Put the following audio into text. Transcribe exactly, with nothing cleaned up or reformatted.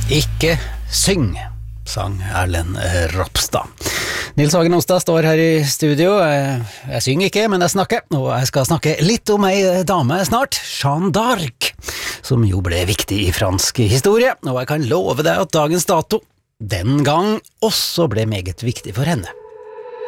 Ikke syng, sang Erlend Ropstad. Nils Hagen Ostad står her i studio. Jeg synger ikke, men jeg snakker, og jeg skal snakke litt om ei dame snart, Jeanne d'Arc, som jo ble viktig i fransk historie, og jeg kan love deg at dagens dato den gang også ble meget viktig for henne.